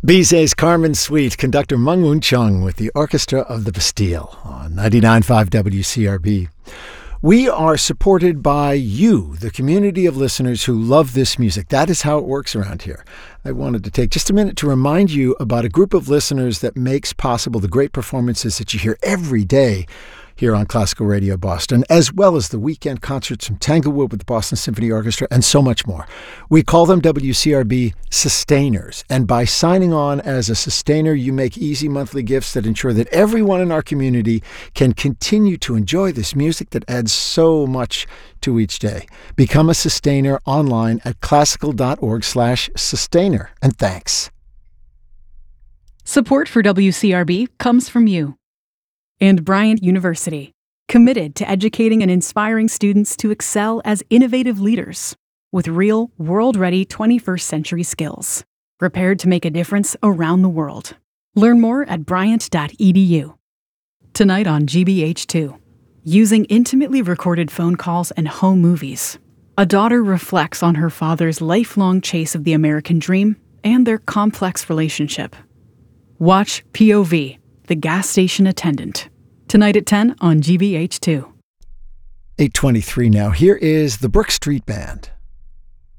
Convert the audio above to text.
Bizet's Carmen Suite, conductor Meng Woon Chung with the Orchestra of the Bastille on 99.5 WCRB. We are supported by you, the community of listeners who love this music. That is how it works around here. I wanted to take just a minute to remind you about a group of listeners that makes possible the great performances that you hear every day here on Classical Radio Boston, as well as the weekend concerts from Tanglewood with the Boston Symphony Orchestra and so much more. We call them WCRB Sustainers, and by signing on as a sustainer, you make easy monthly gifts that ensure that everyone in our community can continue to enjoy this music that adds so much to each day. Become a sustainer online at classical.org/sustainer, and thanks. Support for WCRB comes from you and Bryant University, committed to educating and inspiring students to excel as innovative leaders with real, world-ready 21st century skills, prepared to make a difference around the world. Learn more at bryant.edu. Tonight on GBH2, using intimately recorded phone calls and home movies, a daughter reflects on her father's lifelong chase of the American dream and their complex relationship. Watch POV, The Gas Station Attendant, tonight at 10 on GBH2. 8:23 now. Here is the Brook Street Band.